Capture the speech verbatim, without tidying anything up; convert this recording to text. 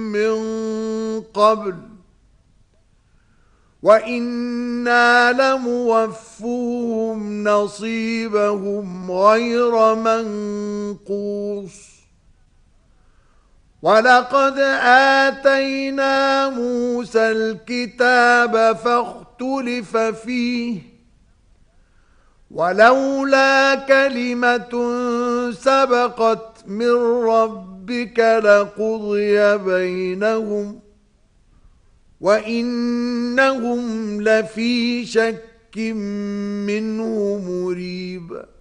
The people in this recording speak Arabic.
من قبل وإنا لموفوهم نصيبهم غير منقوص ولقد آتينا موسى الكتاب فاختلف فيه ولولا كلمة سبقت من ربك لقضي بينهم وإنهم لفي شك منه مريب